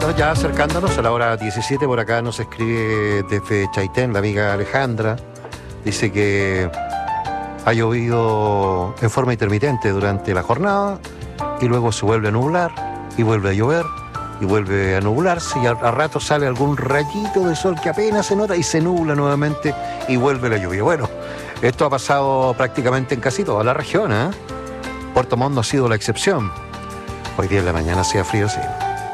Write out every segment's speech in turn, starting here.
Bueno, ya acercándonos a la hora 17, por acá nos escribe desde Chaitén la amiga Alejandra. Dice que ha llovido en forma intermitente durante la jornada y luego se vuelve a nublar y vuelve a llover y vuelve a nublarse y a rato sale algún rayito de sol que apenas se nota y se nubla nuevamente y vuelve la lluvia. Bueno, esto ha pasado prácticamente en casi toda la región, ¿eh? Puerto Montt no ha sido la excepción. Hoy día en la mañana hacía frío, sí.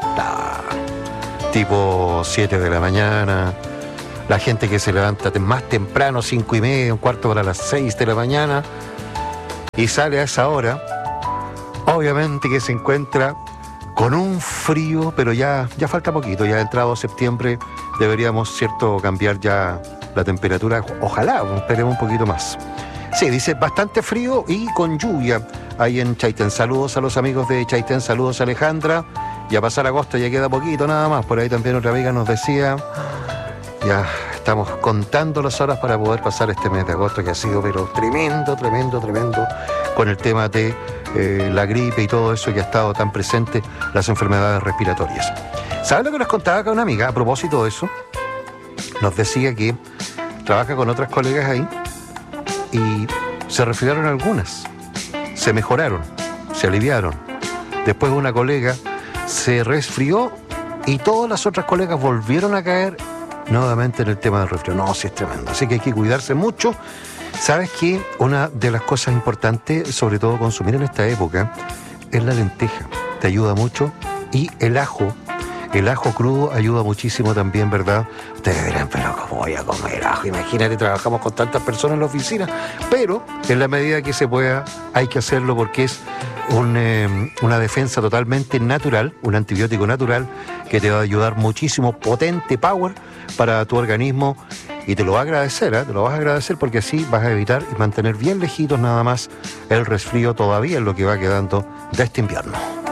Tipo 7 de la mañana. La gente que se levanta más temprano, 5:30, un cuarto para las 6 de la mañana, y sale a esa hora, obviamente que se encuentra con un frío, pero ya falta poquito, ya entrado septiembre deberíamos, cierto, cambiar ya la temperatura, ojalá, esperemos un poquito más. Sí, dice bastante frío y con lluvia ahí en Chaitén. Saludos a los amigos de Chaitén, saludos a Alejandra, y a pasar agosto ya queda poquito nada más. Por ahí también otra amiga nos decía, ya estamos contando las horas para poder pasar este mes de agosto, que ha sido pero tremendo, con el tema de la gripe y todo eso que ha estado tan presente, las enfermedades respiratorias. ¿Sabes lo que nos contaba acá una amiga a propósito de eso? Nos decía que trabaja con otras colegas ahí y se resfriaron algunas, se mejoraron, se aliviaron. Después una colega se resfrió y todas las otras colegas volvieron a caer nuevamente en el tema del resfriado. No, sí es tremendo, así que hay que cuidarse mucho. ¿Sabes qué? Una de las cosas importantes, sobre todo consumir en esta época, es la lenteja. Te ayuda mucho. Y el ajo crudo ayuda muchísimo también, ¿verdad? Ustedes dirán, pero ¿cómo voy a comer ajo? Imagínate, trabajamos con tantas personas en la oficina. Pero en la medida que se pueda, hay que hacerlo porque es una defensa totalmente natural, un antibiótico natural que te va a ayudar muchísimo, potente, power para tu organismo. Y te lo va a agradecer, te lo vas a agradecer porque así vas a evitar y mantener bien lejitos nada más el resfrío todavía en lo que va quedando de este invierno.